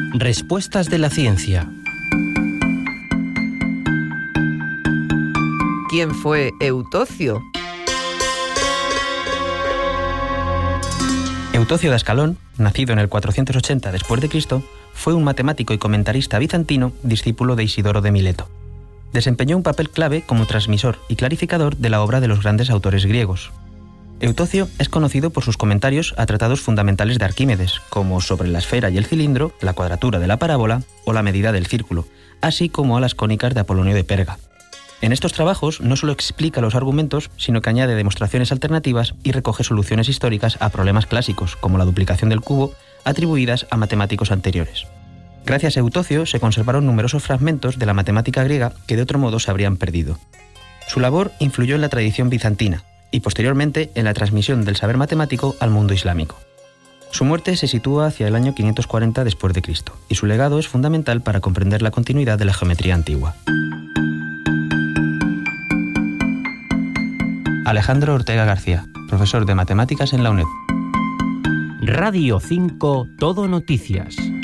Respuestas de la ciencia. ¿Quién fue Eutocio? Eutocio de Ascalón, nacido en el 480 después de Cristo, fue un matemático y comentarista bizantino, discípulo de Isidoro de Mileto. Desempeñó un papel clave como transmisor y clarificador de la obra de los grandes autores griegos. Eutocio es conocido por sus comentarios a tratados fundamentales de Arquímedes, como sobre la esfera y el cilindro, la cuadratura de la parábola o la medida del círculo, así como a las cónicas de Apolonio de Perga. En estos trabajos no solo explica los argumentos, sino que añade demostraciones alternativas y recoge soluciones históricas a problemas clásicos, como la duplicación del cubo, atribuidas a matemáticos anteriores. Gracias a Eutocio se conservaron numerosos fragmentos de la matemática griega que de otro modo se habrían perdido. Su labor influyó en la tradición bizantina y posteriormente en la transmisión del saber matemático al mundo islámico. Su muerte se sitúa hacia el año 540 después de Cristo y su legado es fundamental para comprender la continuidad de la geometría antigua. Alejandro Ortega García, profesor de matemáticas en la UNED. Radio 5 Todo Noticias.